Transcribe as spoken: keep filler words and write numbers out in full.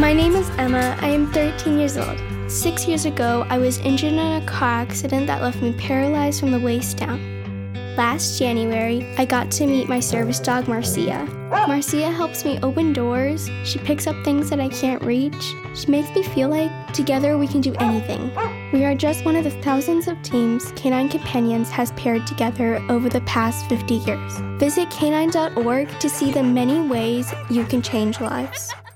My name is Emma. I am thirteen years old. Six years ago, I was injured in a car accident that left me paralyzed from the waist down. Last January, I got to meet my service dog, Marcia. Marcia helps me open doors. She picks up things that I can't reach. She makes me feel like together we can do anything. We are just one of the thousands of teams Canine Companions has paired together over the past fifty years. Visit canine dot org to see the many ways you can change lives.